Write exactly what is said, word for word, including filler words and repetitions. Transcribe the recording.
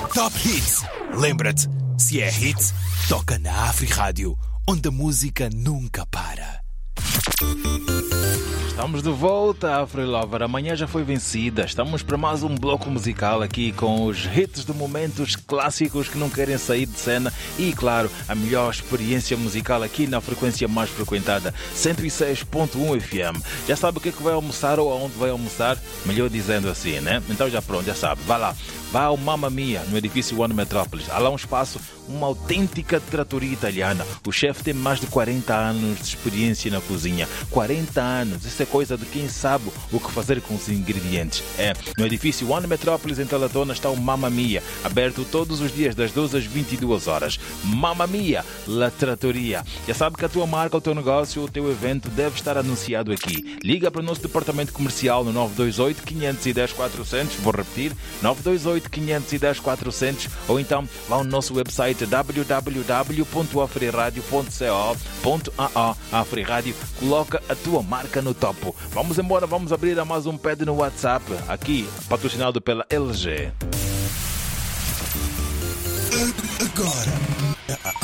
Top Hits. Lembra-te, se é hit, toca na Afrirádio, onde a música nunca para. Estamos de volta, Afrilover. Amanhã já foi vencida. Estamos para mais um bloco musical aqui com os hits do momento, os clássicos que não querem sair de cena e, claro, a melhor experiência musical aqui na frequência mais frequentada, cento e seis ponto um F M. Já sabe o que é que vai almoçar ou aonde vai almoçar? Melhor dizendo assim, né? Então já pronto, já sabe. Vai lá. Vá ao Mamma Mia, no edifício One Metrópolis. Há lá um espaço, uma autêntica tratoria italiana. O chefe tem mais de quarenta anos de experiência na cozinha. quarenta anos. Isso é coisa de quem sabe o que fazer com os ingredientes. É, no edifício One Metrópolis, em Talatona, está o Mamma Mia, aberto todos os dias das doze às vinte e duas horas. Mamma Mia, La Trattoria. Já sabe que a tua marca, o teu negócio, o teu evento deve estar anunciado aqui. Liga para o nosso departamento comercial no nove dois oito, cinco um zero, quatro zero zero. Vou repetir, nove dois oito, cinco um zero, quatro zero zero. Ou então vá ao nosso website w w w ponto afriradio ponto co ponto a a. Afrirádio, coloca a tua marca no topo. Vamos embora, vamos abrir a mais um pad no WhatsApp, aqui patrocinado pela L G. Agora.